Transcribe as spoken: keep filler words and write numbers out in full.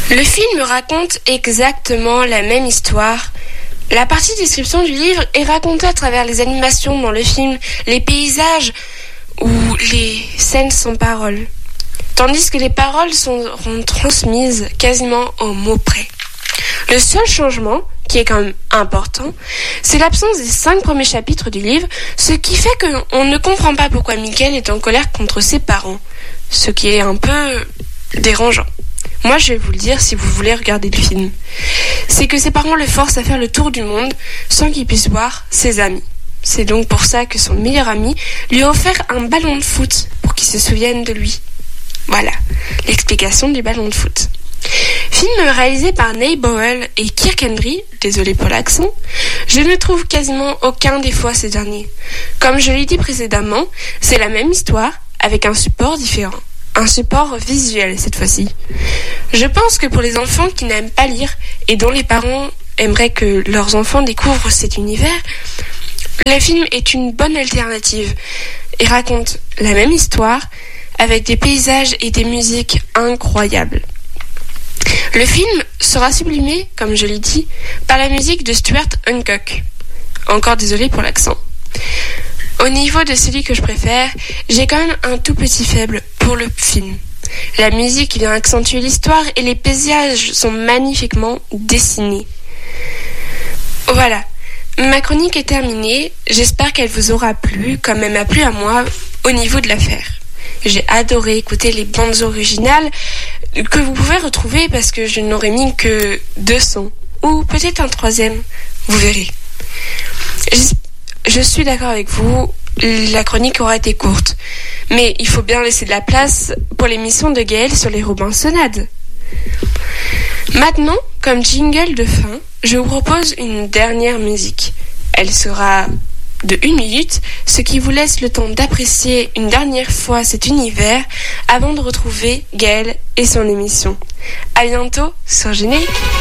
Le film raconte exactement la même histoire. La partie description du livre est racontée à travers les animations dans le film, les paysages ou les scènes sans paroles. Tandis que les paroles seront transmises quasiment au mot près. Le seul changement, qui est quand même important, c'est l'absence des cinq premiers chapitres du livre, ce qui fait qu'on ne comprend pas pourquoi Michael est en colère contre ses parents, ce qui est un peu dérangeant. Moi, je vais vous le dire si vous voulez regarder le film. C'est que ses parents le forcent à faire le tour du monde sans qu'il puisse voir ses amis. C'est donc pour ça que son meilleur ami lui a offert un ballon de foot pour qu'il se souvienne de lui. Voilà, l'explication du ballon de foot. Film réalisé par Neil Bowell et Kirk Henry, désolé pour l'accent, je ne trouve quasiment aucun défaut à ces derniers. Comme je l'ai dit précédemment, c'est la même histoire avec un support différent. Un support visuel cette fois-ci. Je pense que pour les enfants qui n'aiment pas lire et dont les parents aimeraient que leurs enfants découvrent cet univers, le film est une bonne alternative et raconte la même histoire avec des paysages et des musiques incroyables. Le film sera sublimé, comme je l'ai dit, par la musique de Stuart Hancock. Encore désolé pour l'accent. Au niveau de celui que je préfère, j'ai quand même un tout petit faible pour le film. La musique vient accentuer l'histoire et les paysages sont magnifiquement dessinés. Voilà, ma chronique est terminée. J'espère qu'elle vous aura plu, comme elle m'a plu à moi au niveau de l'affaire. J'ai adoré écouter les bandes originales que vous pouvez retrouver parce que je n'aurais mis que deux sons, ou peut-être un troisième, vous verrez. J'espère Je suis d'accord avec vous, la chronique aura été courte, mais il faut bien laisser de la place pour l'émission de Gaël sur les Robinsonades. Maintenant, comme jingle de fin, je vous propose une dernière musique. Elle sera de une minute, ce qui vous laisse le temps d'apprécier une dernière fois cet univers avant de retrouver Gaël et son émission. À bientôt sur Générique.